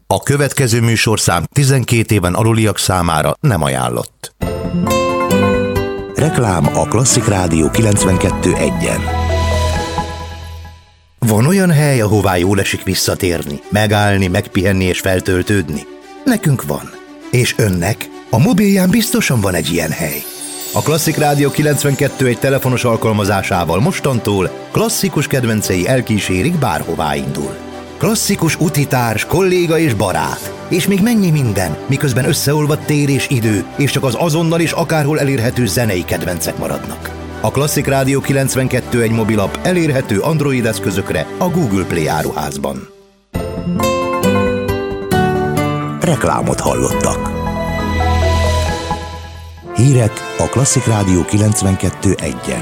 A következő műsorszám 12 éven aluliak számára nem ajánlott. Reklám a Klasszik Rádió 92.1-en. Van olyan hely, ahová jól esik visszatérni, megállni, megpihenni és feltöltődni? Nekünk van. És önnek? A mobilján biztosan van egy ilyen hely. A Klasszik Rádió 92.1 telefonos alkalmazásával mostantól klasszikus kedvencei elkísérik, bárhová indul. Klasszikus utitárs, kolléga és barát. És még mennyi minden, miközben összeolvadt tér és idő, és csak az azonnal és akárhol elérhető zenei kedvencek maradnak. A Klasszik Rádió 92.1 mobilap elérhető Android eszközökre a Google Play áruházban. Reklámot hallottak. Hírek a Klasszik Rádió 92.1-en.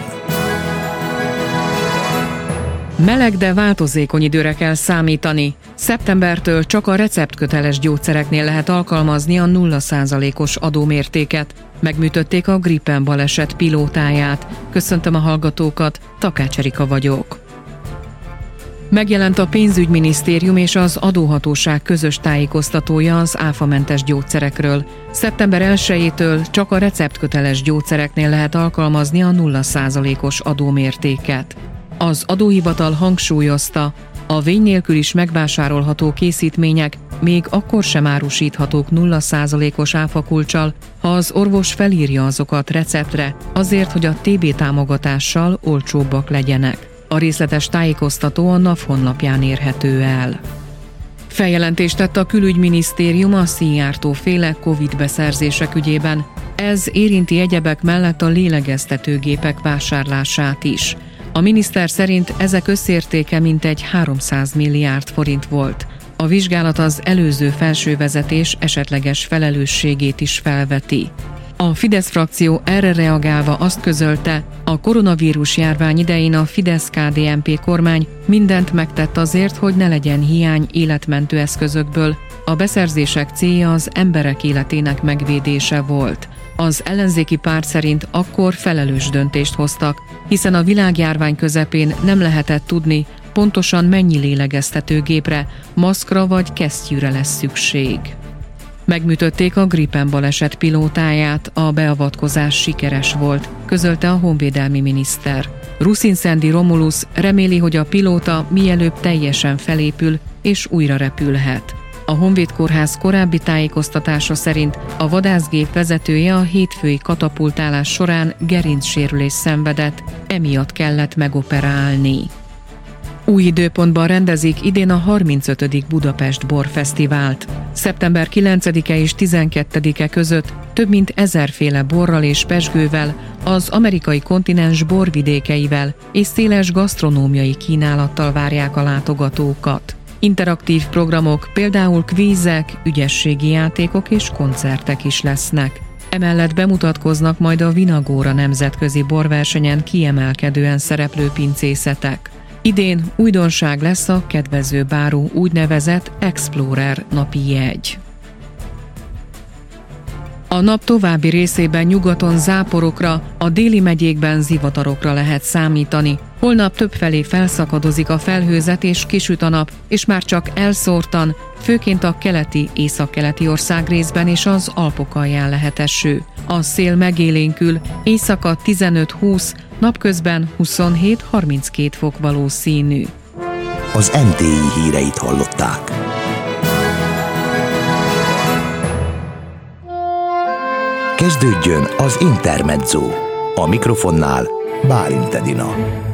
Meleg, de változékony időre kell számítani. Szeptembertől csak a receptköteles gyógyszereknél lehet alkalmazni a 0%-os adómértéket. Megműtötték a Gripen baleset pilótáját. Köszöntöm a hallgatókat, Takács Erika vagyok. Megjelent a pénzügyminisztérium és az adóhatóság közös tájékoztatója az áfamentes gyógyszerekről. Szeptember 1-től csak a receptköteles gyógyszereknél lehet alkalmazni a 0%-os adómértéket. Az adóhivatal hangsúlyozta, a vény nélkül is megvásárolható készítmények még akkor sem árusíthatók 0%-os áfakulccsal, ha az orvos felírja azokat receptre, azért, hogy a TB támogatással olcsóbbak legyenek. A részletes tájékoztató a NAV honlapján érhető el. Feljelentést tett a külügyminisztérium a Szijjártó-féle Covid beszerzések ügyében. Ez érinti egyebek mellett a lélegeztetőgépek vásárlását is. A miniszter szerint ezek összértéke mintegy 300 milliárd forint volt. A vizsgálat az előző felsővezetés esetleges felelősségét is felveti. A Fidesz frakció erre reagálva azt közölte, a koronavírus járvány idején a Fidesz-KDNP kormány mindent megtett azért, hogy ne legyen hiány életmentő eszközökből. A beszerzések célja az emberek életének megvédése volt. Az ellenzéki párt szerint akkor felelős döntést hoztak, hiszen a világjárvány közepén nem lehetett tudni, pontosan mennyi lélegeztetőgépre, maszkra vagy kesztyűre lesz szükség. Megműtötték a Gripen baleset pilótáját, a beavatkozás sikeres volt, közölte a honvédelmi miniszter. Ruszinszendi Romulus reméli, hogy a pilóta mielőbb teljesen felépül és újra repülhet. A Honvéd Kórház korábbi tájékoztatása szerint a vadászgép vezetője a hétfői katapultálás során gerincsérülést szenvedett, emiatt kellett megoperálni. Új időpontban rendezik idén a 35. Budapest Borfesztivált. Szeptember 9-e és 12-e között több mint 1000 féle borral és pezsgővel, az amerikai kontinens borvidékeivel és széles gasztronómiai kínálattal várják a látogatókat. Interaktív programok, például kvízek, ügyességi játékok és koncertek is lesznek. Emellett bemutatkoznak majd a Vinagóra nemzetközi borversenyen kiemelkedően szereplő pincészetek. Idén újdonság lesz a kedvezőbáró úgynevezett Explorer napi jegy. A nap további részében nyugaton záporokra, a déli megyékben zivatarokra lehet számítani. Holnap többfelé felszakadozik a felhőzet és kisüt a nap, és már csak elszórtan, főként a keleti, északkeleti országrészben és az Alpok alján lehet eső. A szél megélénkül, éjszaka 15-20, napközben 27-32 fok valószínű. Az NTI híreit hallották. Kezdődjön az Intermezzo. A mikrofonnál Bálint Edina.